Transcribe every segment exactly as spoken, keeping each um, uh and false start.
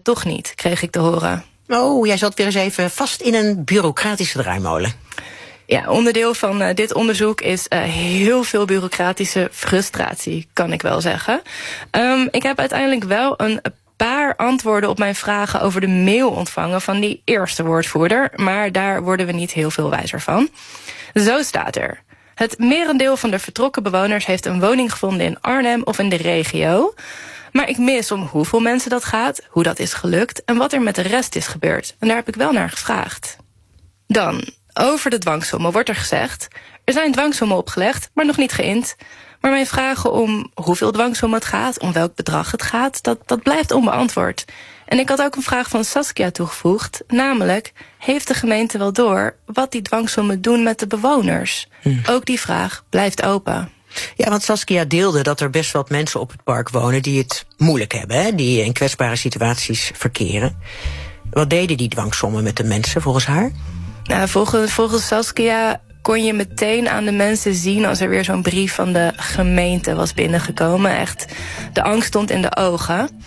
toch niet, kreeg ik te horen. Oh, jij zat weer eens even vast in een bureaucratische draaimolen. Ja, onderdeel van uh, dit onderzoek is uh, heel veel bureaucratische frustratie, kan ik wel zeggen. Um, ik heb uiteindelijk wel een paar antwoorden op mijn vragen over de mail ontvangen van die eerste woordvoerder, maar daar worden we niet heel veel wijzer van. Zo staat er: het merendeel van de vertrokken bewoners heeft een woning gevonden in Arnhem of in de regio. Maar ik mis om hoeveel mensen dat gaat, hoe dat is gelukt en wat er met de rest is gebeurd. En daar heb ik wel naar gevraagd. Dan, over de dwangsommen wordt er gezegd: er zijn dwangsommen opgelegd, maar nog niet geïnd. Maar mijn vragen om hoeveel dwangsommen het gaat, om welk bedrag het gaat, dat, dat blijft onbeantwoord. En ik had ook een vraag van Saskia toegevoegd, namelijk: heeft de gemeente wel door wat die dwangsommen doen met de bewoners? Hm. Ook die vraag blijft open. Ja, want Saskia deelde dat er best wat mensen op het park wonen die het moeilijk hebben, hè? Die in kwetsbare situaties verkeren. Wat deden die dwangsommen met de mensen volgens haar? Nou, volgens, volgens Saskia kon je meteen aan de mensen zien als er weer zo'n brief van de gemeente was binnengekomen. Echt, de angst stond in de ogen.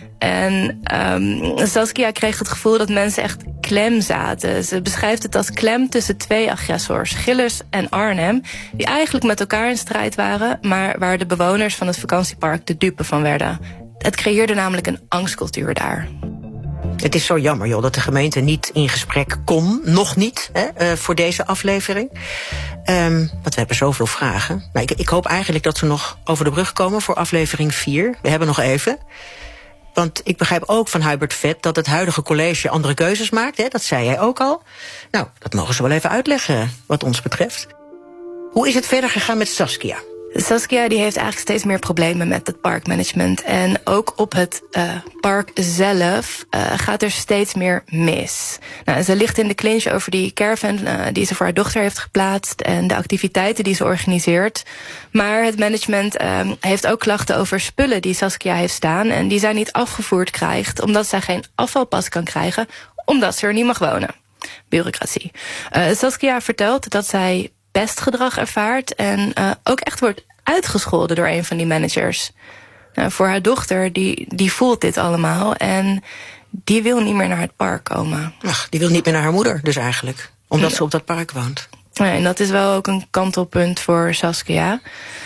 En um, Saskia kreeg het gevoel dat mensen echt klem zaten. Ze beschrijft het als klem tussen twee agressors, Gillis en Arnhem, die eigenlijk met elkaar in strijd waren, maar waar de bewoners van het vakantiepark de dupe van werden. Het creëerde namelijk een angstcultuur daar. Het is zo jammer, joh, dat de gemeente niet in gesprek kon. Nog niet, hè, uh, voor deze aflevering. Um, want we hebben zoveel vragen. Maar ik, ik hoop eigenlijk dat we nog over de brug komen voor aflevering vier. We hebben nog even. Want ik begrijp ook van Hubert Vet dat het huidige college andere keuzes maakt. Hè? Dat zei jij ook al. Nou, dat mogen ze wel even uitleggen wat ons betreft. Hoe is het verder gegaan met Saskia? Saskia die heeft eigenlijk steeds meer problemen met het parkmanagement. En ook op het uh, park zelf uh, gaat er steeds meer mis. Nou, ze ligt in de clinch over die caravan uh, die ze voor haar dochter heeft geplaatst en de activiteiten die ze organiseert. Maar het management uh, heeft ook klachten over spullen die Saskia heeft staan en die zij niet afgevoerd krijgt, omdat zij geen afvalpas kan krijgen, omdat ze er niet mag wonen. Bureaucratie. Uh, Saskia vertelt dat zij pestgedrag ervaart en uh, ook echt wordt uitgescholden door een van die managers. Nou, voor haar dochter, die, die voelt dit allemaal en die wil niet meer naar het park komen. Ach, die wil niet meer naar haar moeder dus eigenlijk, omdat ja. ze op dat park woont. Ja, en dat is wel ook een kantelpunt voor Saskia.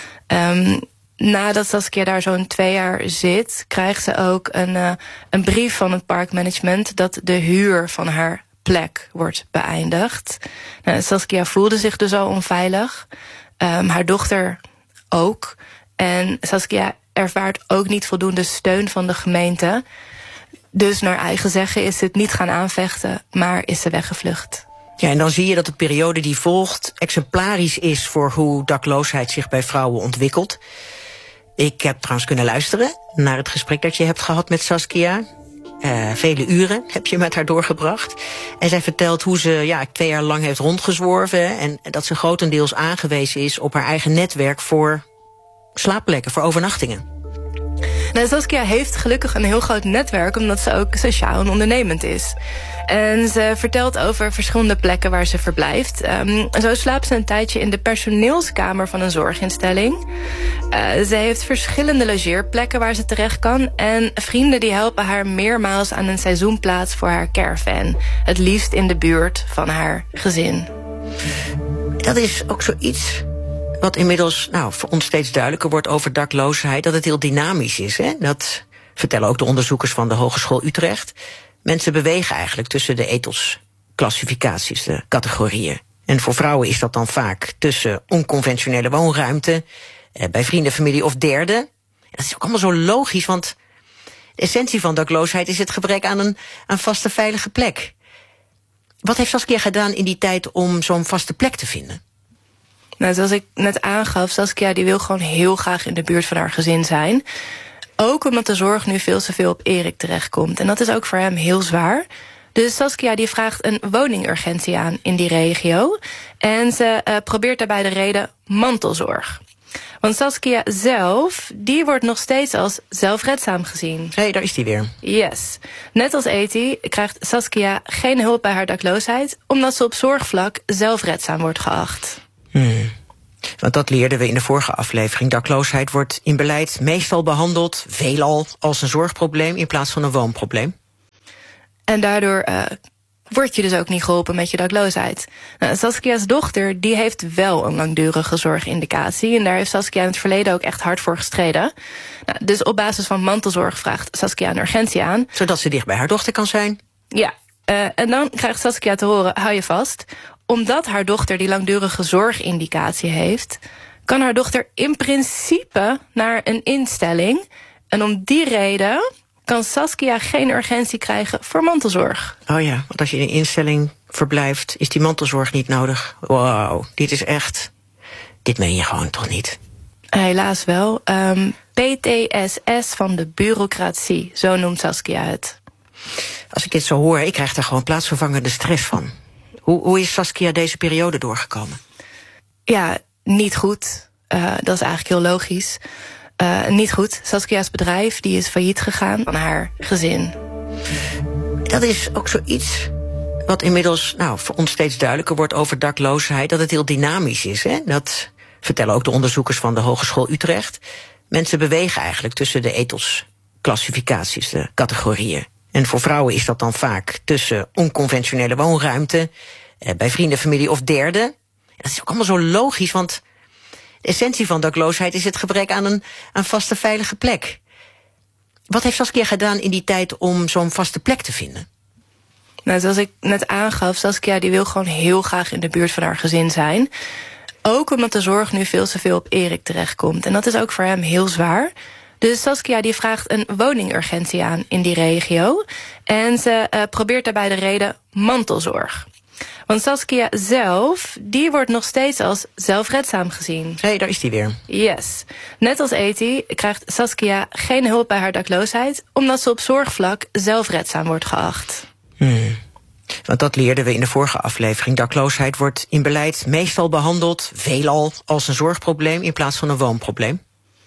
Um, nadat Saskia daar zo'n twee jaar zit, krijgt ze ook een, uh, een brief van het parkmanagement dat de huur van haar plek wordt beëindigd. Nou, Saskia voelde zich dus al onveilig. Um, haar dochter ook. En Saskia ervaart ook niet voldoende steun van de gemeente. Dus naar eigen zeggen is ze het niet gaan aanvechten, maar is ze weggevlucht. Ja, en dan zie je dat de periode die volgt exemplarisch is voor hoe dakloosheid zich bij vrouwen ontwikkelt. Ik heb trouwens kunnen luisteren naar het gesprek dat je hebt gehad met Saskia. Uh, vele uren heb je met haar doorgebracht. En zij vertelt hoe ze ja, twee jaar lang heeft rondgezworven en dat ze grotendeels aangewezen is op haar eigen netwerk voor slaapplekken, voor overnachtingen. Nou, Saskia heeft gelukkig een heel groot netwerk, omdat ze ook sociaal en ondernemend is. En ze vertelt over verschillende plekken waar ze verblijft. Um, zo slaapt ze een tijdje in de personeelskamer van een zorginstelling. Uh, ze heeft verschillende logeerplekken waar ze terecht kan. En vrienden die helpen haar meermaals aan een seizoenplaats voor haar caravan. Het liefst in de buurt van haar gezin. Dat is ook zoiets wat inmiddels nou, voor ons steeds duidelijker wordt over dakloosheid. Dat het heel dynamisch is. Hè? Dat vertellen ook de onderzoekers van de Hogeschool Utrecht. Mensen bewegen eigenlijk tussen de ethos-classificaties, de categorieën. En voor vrouwen is dat dan vaak tussen onconventionele woonruimte, eh, bij vrienden, familie of derde. Dat is ook allemaal zo logisch, want de essentie van dakloosheid is het gebrek aan een aan vaste veilige plek. Wat heeft Saskia gedaan in die tijd om zo'n vaste plek te vinden? Nou, zoals ik net aangaf, Saskia die wil gewoon heel graag in de buurt van haar gezin zijn. Ook omdat de zorg nu veel te veel op Erik terechtkomt. En dat is ook voor hem heel zwaar. Dus Saskia die vraagt een woningurgentie aan in die regio. En ze uh, probeert daarbij de reden mantelzorg. Want Saskia zelf, die wordt nog steeds als zelfredzaam gezien. Hé, hey, daar is die weer. Yes. Net als Eti krijgt Saskia geen hulp bij haar dakloosheid, omdat ze op zorgvlak zelfredzaam wordt geacht. Hmm. Want dat leerden we in de vorige aflevering. Dakloosheid wordt in beleid meestal behandeld, veelal als een zorgprobleem in plaats van een woonprobleem. En daardoor uh, word je dus ook niet geholpen met je dakloosheid. Nou, Saskia's dochter die heeft wel een langdurige zorgindicatie. En daar heeft Saskia in het verleden ook echt hard voor gestreden. Nou, dus op basis van mantelzorg vraagt Saskia een urgentie aan. Zodat ze dicht bij haar dochter kan zijn? Ja, uh, en dan krijgt Saskia te horen, hou je vast. Omdat haar dochter die langdurige zorgindicatie heeft, kan haar dochter in principe naar een instelling. En om die reden kan Saskia geen urgentie krijgen voor mantelzorg. Oh ja, want als je in een instelling verblijft, is die mantelzorg niet nodig. Wow, dit is echt... Dit meen je gewoon toch niet? Helaas wel. Um, P T S S van de bureaucratie, zo noemt Saskia het. Als ik dit zo hoor, ik krijg daar gewoon plaatsvervangende stress van. Hoe, hoe is Saskia deze periode doorgekomen? Ja, niet goed. Uh, dat is eigenlijk heel logisch. Uh, niet goed. Saskia's bedrijf die is failliet gegaan van haar gezin. Dat is ook zoiets wat inmiddels nou, voor ons steeds duidelijker wordt over dakloosheid. Dat het heel dynamisch is. Hè? Dat vertellen ook de onderzoekers van de Hogeschool Utrecht. Mensen bewegen eigenlijk tussen de ethos-classificaties, de categorieën. En voor vrouwen is dat dan vaak tussen onconventionele woonruimte, eh, bij vrienden, familie of derde. En dat is ook allemaal zo logisch, want de essentie van dakloosheid is het gebrek aan een aan vaste veilige plek. Wat heeft Saskia gedaan in die tijd om zo'n vaste plek te vinden? Nou, zoals ik net aangaf, Saskia die wil gewoon heel graag in de buurt van haar gezin zijn. Ook omdat de zorg nu veel te veel op Erik terechtkomt. En dat is ook voor hem heel zwaar. Dus Saskia die vraagt een woningurgentie aan in die regio. En ze uh, probeert daarbij de reden mantelzorg. Want Saskia zelf, die wordt nog steeds als zelfredzaam gezien. Hé, hey, daar is die weer. Yes. Net als Eti krijgt Saskia geen hulp bij haar dakloosheid, omdat ze op zorgvlak zelfredzaam wordt geacht. Hmm. Want dat leerden we in de vorige aflevering. Dakloosheid wordt in beleid meestal behandeld, veelal, als een zorgprobleem in plaats van een woonprobleem.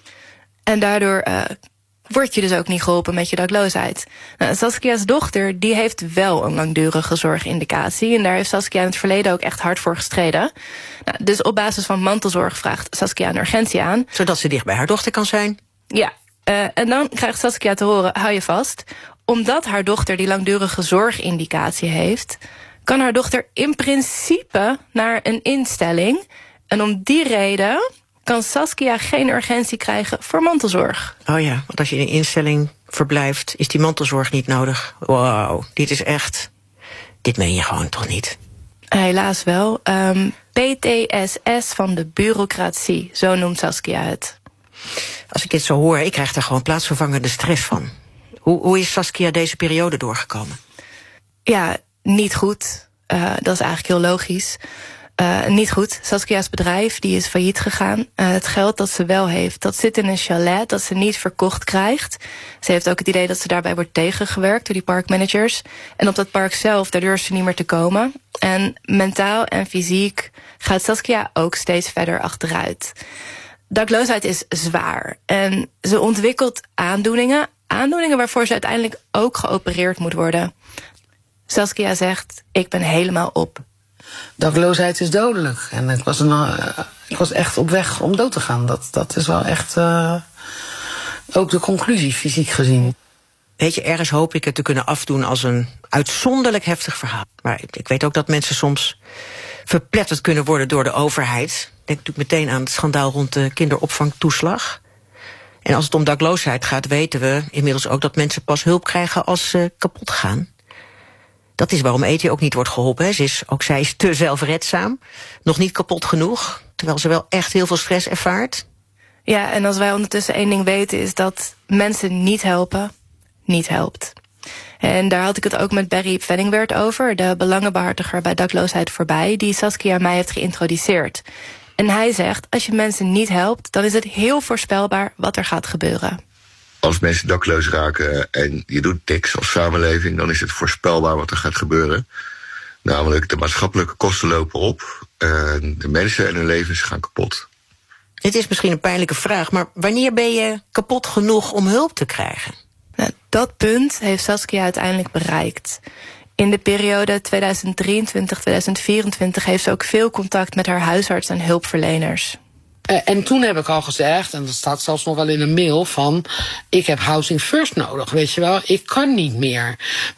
En daardoor uh, word je dus ook niet geholpen met je dakloosheid. Nou, Saskia's dochter die heeft wel een langdurige zorgindicatie. En daar heeft Saskia in het verleden ook echt hard voor gestreden. Nou, dus op basis van mantelzorg vraagt Saskia een urgentie aan. Zodat ze dicht bij haar dochter kan zijn? Ja, uh, en dan krijgt Saskia te horen, hou je vast. Omdat haar dochter die langdurige zorgindicatie heeft, kan haar dochter in principe naar een instelling. En om die reden kan Saskia geen urgentie krijgen voor mantelzorg. Oh ja, want als je in een instelling verblijft, is die mantelzorg niet nodig. Wow, dit is echt... Dit meen je gewoon toch niet? Helaas wel. Um, P T S S van de bureaucratie, zo noemt Saskia het. Als ik dit zo hoor, ik krijg daar gewoon plaatsvervangende stress van. Hoe, hoe is Saskia deze periode doorgekomen? Ja, niet goed. Uh, dat is eigenlijk heel logisch. Uh, niet goed. Saskia's bedrijf die is failliet gegaan. Uh, het geld dat ze wel heeft, dat zit in een chalet dat ze niet verkocht krijgt. Ze heeft ook het idee dat ze daarbij wordt tegengewerkt door die parkmanagers. En op dat park zelf, daar durft ze niet meer te komen. En mentaal en fysiek gaat Saskia ook steeds verder achteruit. Dakloosheid is zwaar. En ze ontwikkelt aandoeningen. Aandoeningen waarvoor ze uiteindelijk ook geopereerd moet worden. Saskia zegt, ik ben helemaal op. Dakloosheid is dodelijk. En ik was, een, uh, ik was echt op weg om dood te gaan. Dat, dat is wel echt uh, ook de conclusie, fysiek gezien. Weet je, ergens hoop ik het te kunnen afdoen als een uitzonderlijk heftig verhaal. Maar ik weet ook dat mensen soms verpletterd kunnen worden door de overheid. Ik denk natuurlijk meteen aan het schandaal rond de kinderopvangtoeslag. En als het om dakloosheid gaat, weten we inmiddels ook dat mensen pas hulp krijgen als ze kapot gaan. Dat is waarom Eti ook niet wordt geholpen. Hè. Ze is, ook zij is te zelfredzaam. Nog niet kapot genoeg. Terwijl ze wel echt heel veel stress ervaart. Ja, en als wij ondertussen één ding weten, is dat mensen niet helpen, niet helpt. En daar had ik het ook met Barry Pfenningwerth over, de belangenbehartiger bij Dakloosheid Voorbij, die Saskia mij heeft geïntroduceerd. En hij zegt, als je mensen niet helpt, dan is het heel voorspelbaar wat er gaat gebeuren. Als mensen dakloos raken en je doet niks als samenleving, dan is het voorspelbaar wat er gaat gebeuren. Namelijk, de maatschappelijke kosten lopen op en de mensen en hun levens gaan kapot. Dit is misschien een pijnlijke vraag, maar wanneer ben je kapot genoeg om hulp te krijgen? Nou, dat punt heeft Saskia uiteindelijk bereikt. In de periode tweeduizend drieëntwintig tot tweeduizend vierentwintig heeft ze ook veel contact met haar huisarts en hulpverleners. Uh, en toen heb ik al gezegd, en dat staat zelfs nog wel in een mail, van ik heb housing first nodig, weet je wel. Ik kan niet meer.